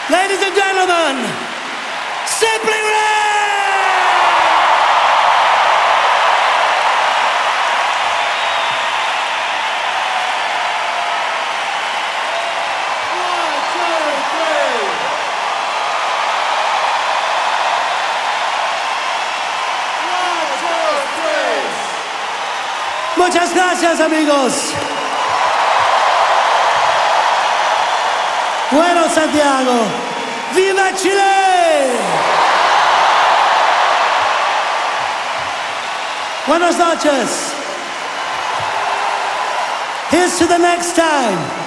Ladies and gentlemen, Simply Red! Muchas gracias, amigos. Bueno, Santiago, ¡viva Chile! Buenas noches. Here's to the next time.